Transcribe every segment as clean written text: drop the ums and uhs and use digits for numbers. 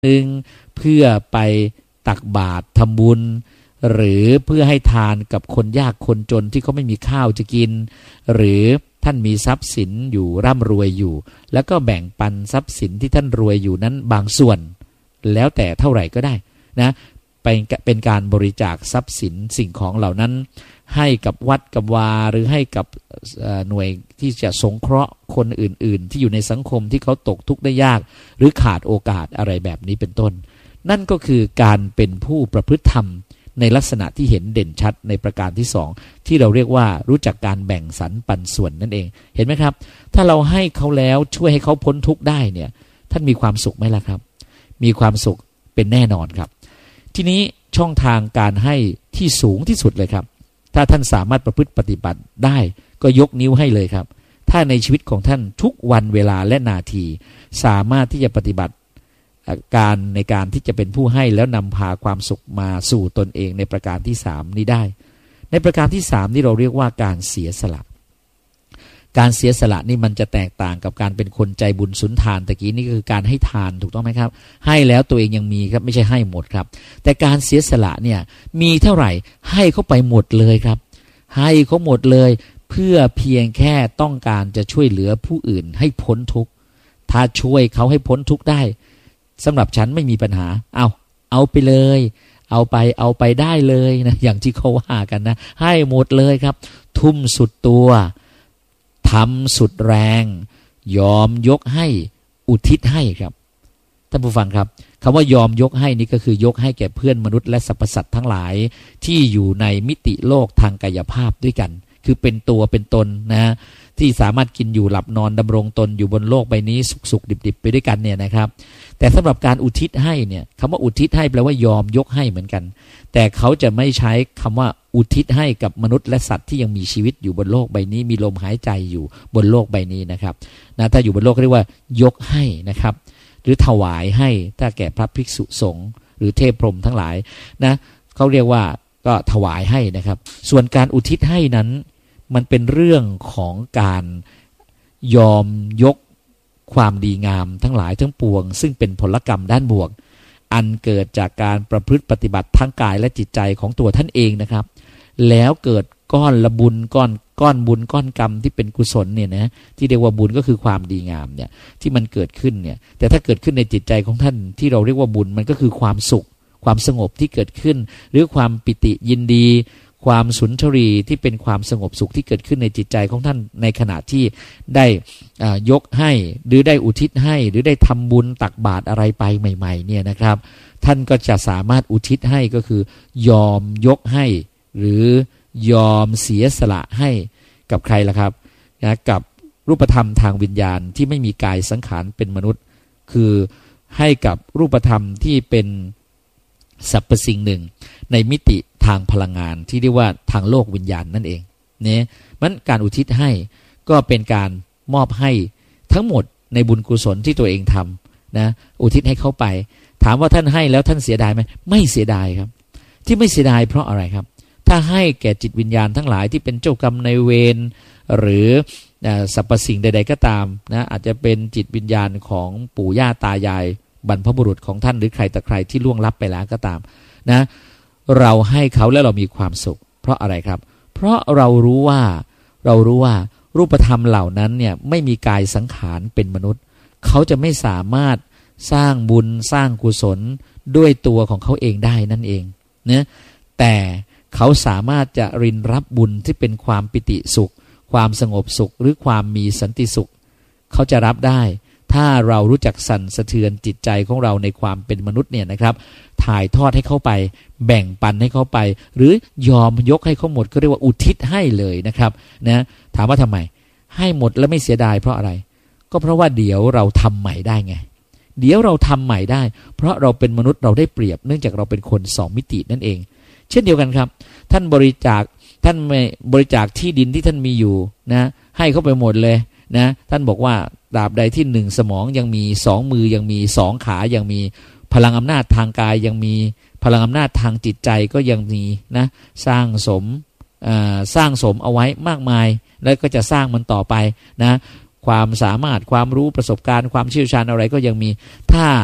นึงเพื่อไปตักบาตรทำบุญหรือเพื่อให้ทานกับคนยากคนจนที่เขาไม่มีข้าวจะกินหรือท่านมีทรัพย์สินอยู่ร่ำรวยอยู่แล้วก็แบ่งปันทรัพย์สินที่ท่านรวยอยู่นั้นบางส่วนแล้วแต่เท่าไหร่ก็ได้นะเป็นการบริจาคทรัพย์สินสิ่งของเหล่านั้นให้กับวัดกับวาหรือให้กับหน่วยที่จะสงเคราะห์คนอื่นๆที่อยู่ในสังคมที่เขาตกทุกข์ได้ยากหรือขาดโอกาสอะไรแบบนี้เป็นต้นนั่นก็คือการเป็นผู้ประพฤติธรรมในลักษณะที่เห็นเด่นชัดในประการที่สองที่เราเรียกว่ารู้จักการแบ่งสรรปันส่วนนั่นเองเห็นไหมครับถ้าเราให้เขาแล้วช่วยให้เขาพ้นทุกข์ได้เนี่ยท่านมีความสุขไหมล่ะครับมีความสุขเป็นแน่นอนครับทีนี้ช่องทางการให้ที่สูงที่สุดเลยครับถ้าท่านสามารถประพฤติปฏิบัติได้ก็ยกนิ้วให้เลยครับถ้าในชีวิตของท่านทุกวันเวลาและนาทีสามารถที่จะปฏิบัติการในการที่จะเป็นผู้ให้แล้วนำพาความสุขมาสู่ตนเองในประการที่3นี้ได้ในประการที่3นี่เราเรียกว่าการเสียสละการเสียสละนี่มันจะแตกต่างกับการเป็นคนใจบุญสุนทานตะกี้นี่คือการให้ทานถูกต้องไหมครับให้แล้วตัวเองยังมีครับไม่ใช่ให้หมดครับแต่การเสียสละเนี่ยมีเท่าไหร่ให้เขาไปหมดเลยครับให้เขาหมดเลยเพื่อเพียงแค่ต้องการจะช่วยเหลือผู้อื่นให้พ้นทุกข์ถ้าช่วยเขาให้พ้นทุกข์ได้สำหรับฉันไม่มีปัญหาเอาไปเลยเอาไปได้เลยนะอย่างที่เขาว่ากันนะให้หมดเลยครับทุ่มสุดตัวทำสุดแรงยอมยกให้อุทิศให้ครับท่านผู้ฟังครับคำว่ายอมยกให้นี่ก็คือยกให้แก่เพื่อนมนุษย์และสรรพสัตว์ทั้งหลายที่อยู่ในมิติโลกทางกายภาพด้วยกันคือเป็นตัวเป็นตนนะที่สามารถกินอยู่หลับนอนดำรงตนอยู่บนโลกใบนี้สุขดิบๆไปด้วยกันเนี่ยนะครับแต่สำหรับการอุทิศให้เนี่ยคำว่าอุทิศให้แปลว่ายอมยกให้เหมือนกันแต่เขาจะไม่ใช้คำว่าอุทิศให้กับมนุษย์และสัตว์ที่ยังมีชีวิตอยู่บนโลกใบนี้มีลมหายใจอยู่บนโลกใบนี้นะครับนะถ้าอยู่บนโลกเรียกว่ายกให้นะครับหรือถวายให้ถ้าแก่พระภิกษุสงฆ์หรือเทพพรหมทั้งหลายนะเขาเรียกว่าก็ถวายให้นะครับส่วนการอุทิศให้นั้นมันเป็นเรื่องของการยอมยกความดีงามทั้งหลายทั้งปวงซึ่งเป็นผลกรรมด้านบวกอันเกิดจากการประพฤติปฏิบัติทั้งกายและจิตใจของตัวท่านเองนะครับแล้วเกิดก้อนละบุญก้อนบุญก้อนกรรมที่เป็นกุศลเนี่ยนะที่เรียกว่าบุญก็คือความดีงามเนี่ยที่มันเกิดขึ้นเนี่ยแต่ถ้าเกิดขึ้นในจิตใจของท่านที่เราเรียกว่าบุญมันก็คือความสุขความสงบที่เกิดขึ้นหรือความปิติยินดีความสุนทรีที่เป็นความสงบสุขที่เกิดขึ้นในจิตใจของท่านในขณะที่ได้ยกให้หรือได้อุทิศให้หรือได้ทำบุญตักบาตรอะไรไปใหม่ๆเนี่ยนะครับท่านก็จะสามารถอุทิศให้ก็คือยอมยกให้หรือยอมเสียสละให้กับใครล่ะครับนะกับรูปธรรมทางวิญญาณที่ไม่มีกายสังขารเป็นมนุษย์คือให้กับรูปธรรมที่เป็นสรรพสิ่งหนึ่งในมิติทางพลังงานที่เรียกว่าทางโลกวิญญาณนั่นเองเนี่ยมันการอุทิศให้ก็เป็นการมอบให้ทั้งหมดในบุญกุศลที่ตัวเองทำนะอุทิศให้เขาไปถามว่าท่านให้แล้วท่านเสียดายไหมไม่เสียดายครับที่ไม่เสียดายเพราะอะไรครับถ้าให้แก่จิตวิญญาณทั้งหลายที่เป็นเจ้ากรรมนายเวรหรือสรรพสิ่งใดๆก็ตามนะอาจจะเป็นจิตวิญญาณของปู่ย่าตายายบรรพบุรุษของท่านหรือใครแต่ใครที่ล่วงลับไปแล้วก็ตามนะเราให้เขาแล้วเรามีความสุขเพราะอะไรครับเพราะเรารู้ว่ารูปธรรมเหล่านั้นเนี่ยไม่มีกายสังขารเป็นมนุษย์เขาจะไม่สามารถสร้างบุญสร้างกุศลด้วยตัวของเขาเองได้นั่นเองนะแต่เขาสามารถจะรินรับบุญที่เป็นความปิติสุขความสงบสุขหรือความมีสันติสุขเขาจะรับได้ถ้าเรารู้จักสั่นสะเทือนจิตใจของเราในความเป็นมนุษย์เนี่ยนะครับถ่ายทอดให้เขาไปแบ่งปันให้เขาไปหรือยอมยกให้เขาหมดก็เรียกว่าอุทิศให้เลยนะครับนะถามว่าทำไมให้หมดแล้วไม่เสียดายเพราะอะไรก็เพราะว่าเดี๋ยวเราทำใหม่ได้ไงเดี๋ยวเราทำใหม่ได้เพราะเราเป็นมนุษย์เราได้เปรียบเนื่องจากเราเป็นคน2มิตินั่นเองเช่นเดียวกันครับท่านบริจาคที่ดินที่ท่านมีอยู่นะให้เขาไปหมดเลยนะท่านบอกว่าตราบใดที่1สมองยังมี2มือยังมี2ขายังมีพลังอำนาจทางกายยังมีพลังอำนาจทางจิตใจก็ยังมีนะสร้างสมเอาไว้มากมายแล้วก็จะสร้างมันต่อไปนะความสามารถความรู้ประสบการณ์ความเชี่ยวชาญอะไรก็ยังมีถ้า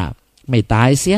ไม่ตายเสีย